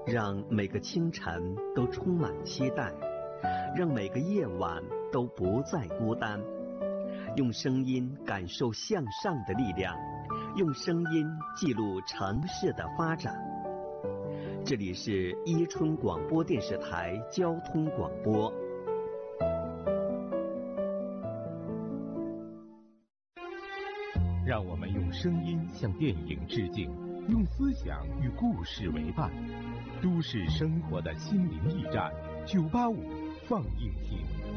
让每个清晨都充满期待，让每个夜晚都不再孤单。用声音感受向上的力量，用声音记录城市的发展。这里是伊春广播电视台交通广播。 让我们用声音向电影致敬，用思想与故事为伴。都市生活的心灵驿站，985放映厅。